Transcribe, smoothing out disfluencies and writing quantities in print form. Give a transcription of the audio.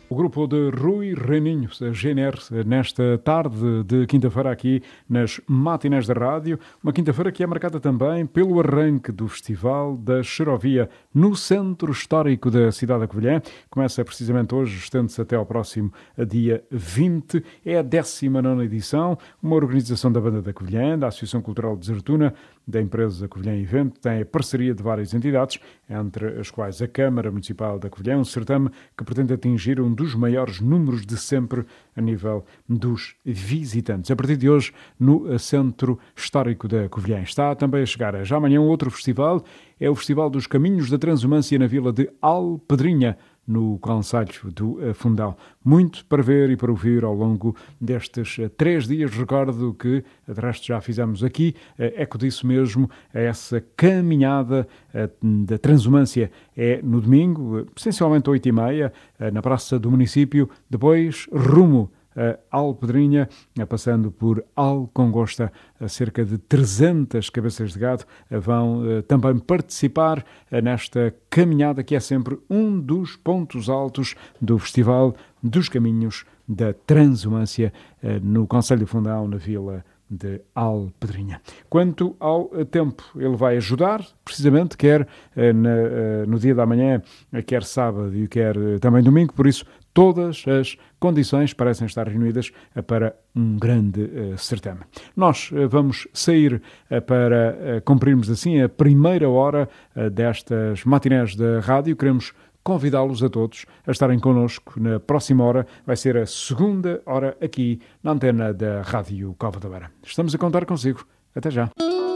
O grupo de Rui Reininho, a GNR, nesta tarde de quinta-feira aqui nas matinés da rádio. Uma quinta-feira que é marcada também pelo arranque do Festival da Xerovia no Centro Histórico da cidade da Covilhã. Começa precisamente hoje, estende-se até ao próximo dia 20. É a 19ª edição, uma organização da Banda da Covilhã, da Associação Cultural de Zertuna, da empresa Covilhã Evento, tem a parceria de várias entidades, entre as quais a Câmara Municipal da Covilhã, um certame que pretende atingir um dos maiores números de sempre a nível dos visitantes. A partir de hoje, no Centro Histórico da Covilhã. Está também a chegar já amanhã um outro festival, é o Festival dos Caminhos da Transumância na vila de Alpedrinha, no concelho do Fundão. Muito para ver e para ouvir ao longo destes 3 dias. Recordo que, de resto, já fizemos aqui eco disso mesmo, essa caminhada da transumância. É no domingo, essencialmente 8h30, na Praça do Município, depois rumo a Alpedrinha, passando por Alcongosta. Cerca de 300 cabeças de gado vão também participar nesta caminhada, que é sempre um dos pontos altos do Festival dos Caminhos da Transumância no concelho de Fundão, na vila de Alpedrinha. Quanto ao tempo, ele vai ajudar, precisamente, quer no dia da manhã, quer sábado e quer também domingo, por isso todas as condições parecem estar reunidas para um grande certame. Nós vamos sair para cumprirmos assim a primeira hora destas matinés da rádio. Queremos convidá-los a todos a estarem connosco na próxima hora. Vai ser a segunda hora aqui na antena da Rádio Cova da Beira. Estamos a contar consigo. Até já.